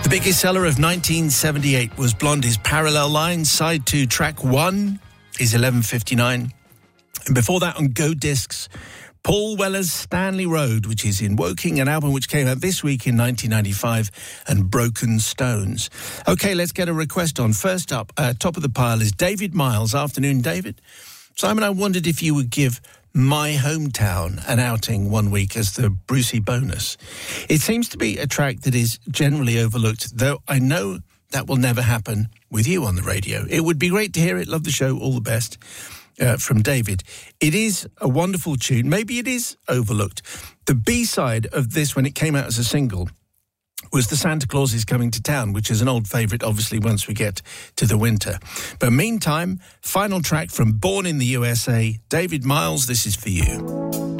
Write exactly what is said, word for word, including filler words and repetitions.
The biggest seller of nineteen seventy-eight was Blondie's Parallel Lines. Side two, track one is eleven fifty-nine. And before that on Go Discs, Paul Weller's Stanley Road, which is in Woking, an album which came out this week in nineteen ninety-five, and Broken Stones. OK, let's get a request on. First up, uh, top of the pile is David Miles. Afternoon, David. Simon, I wondered if you would give My Hometown an outing one week as the Brucey bonus. It seems to be a track that is generally overlooked, though I know that will never happen with you on the radio. It would be great to hear it. Love the show. All the best. Uh, from David. It is a wonderful tune. Maybe it is overlooked. The B-side of this, when it came out as a single, was the Santa Claus is Coming to Town, which is an old favourite, obviously, once we get to the winter. But meantime, final track from Born in the U S A, David Miles, this is for you.